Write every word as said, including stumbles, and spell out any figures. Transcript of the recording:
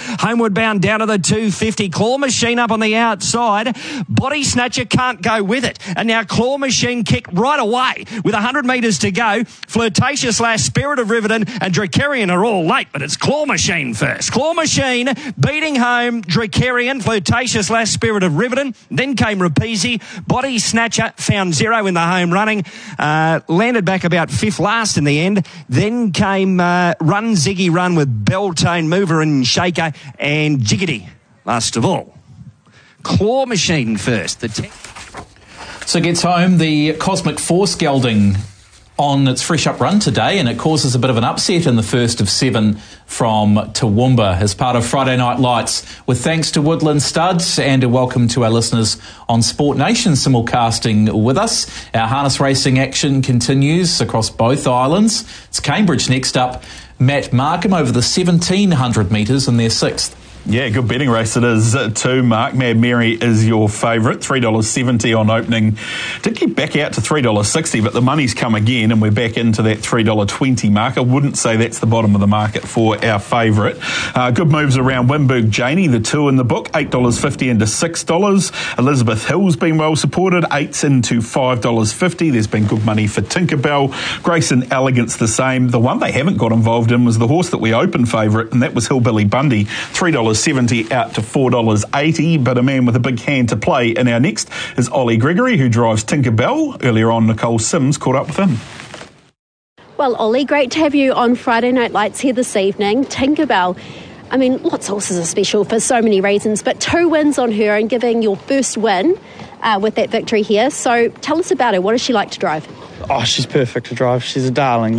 Homeward bound down to the two fifty. Claw Machine up on the outside. Body Snatcher can't go with it. And now Claw Machine kick right away with one hundred metres to go. Flirtatious Lass, Spirit of Riverton and Drakarian are all late, but it's Claw Machine first. Claw Machine beating home Drakarian, Flirtatious Lass, Spirit of Riverton. Then came Rapisi. Body Snatcher found zero in the home running. Uh, landed back about fifth last in the end. Then came uh, Run Ziggy Run with Beltone, Mover and Shaker and Jiggity last of all. Claw Machine first. The te- So gets home the Cosmic Force gelding on its fresh up run today, and it causes a bit of an upset in the first of seven from Toowoomba as part of Friday Night Lights. With thanks to Woodland Studs and a welcome to our listeners on Sport Nation simulcasting with us. Our harness racing action continues across both islands. It's Cambridge next up. Matt Markham over the seventeen hundred metres in their sixth. Yeah, good betting race it is too, Mark. Mad Mary is your favourite, three dollars seventy on opening. Did get back out to three dollars sixty, but the money's come again and we're back into that three dollars twenty mark. I wouldn't say that's the bottom of the market for our favourite. Uh, good moves around Wimberg Janie, the two in the book, eight dollars fifty into six dollars. Elizabeth Hill's been well supported, eights into five dollars fifty. There's been good money for Tinkerbell. Grayson Elegance the same. The one they haven't got involved in was the horse that we opened favourite, and that was Hillbilly Bundy, three dollars seventy out to four dollars eighty, but a man with a big hand to play in our next is Ollie Gregory, who drives Tinkerbell. Earlier on, Nicole Sims caught up with him. Well, Ollie, great to have you on Friday Night Lights here this evening. Tinkerbell, I mean, lots of horses are special for so many reasons, but two wins on her and giving your first win uh, with that victory here. So tell us about her. What does she like to drive? Oh, she's perfect to drive. She's a darling.